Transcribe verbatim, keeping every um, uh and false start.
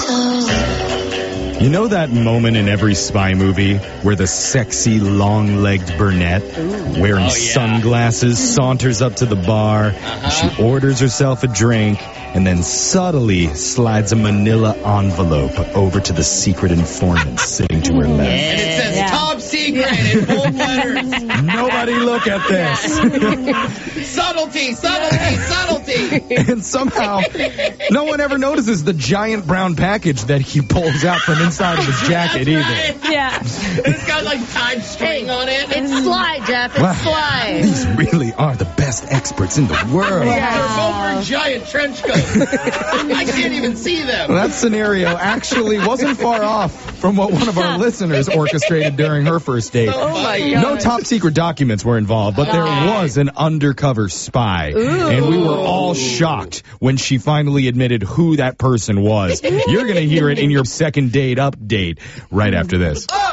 You know that moment in every spy movie where the sexy, long-legged brunette wearing Oh, yeah. sunglasses saunters up to the bar, and she orders herself a drink, and then subtly slides a manila envelope over to the secret informant sitting to her left. And it says Yeah. top secret in bold letters. Nobody look at this. Subtlety, subtlety, subtlety. And somehow, no one ever notices the giant brown package that he pulls out from inside of his jacket either. Right. Yeah. It's got like tied string on it. It's Sly, Jeff. It's Wow. Sly. These really are the best experts in the world. They're both wearing giant trench coats. I can't even see them. That scenario actually wasn't far off from what one of our listeners orchestrated during her first date. Oh my God. No top secret documents were involved, but there was an undercover spy. And we were all shocked when she finally admitted who that person was. You're going to hear it in your second date update right after this.